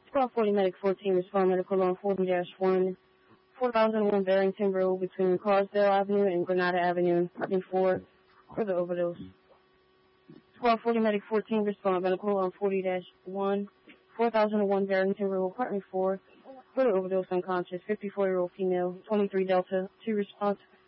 Squad 40 Medic 14 respond medical on 40-1, 4001 Barrington Road between Carsdale Avenue and Granada Avenue, Apartment 4, for the overdose. Squad 40 Medic 14 respond medical on 40-1, 4001 Barrington Road, Apartment 4, for the overdose unconscious, 54-year-old female, 23 Delta, 2 response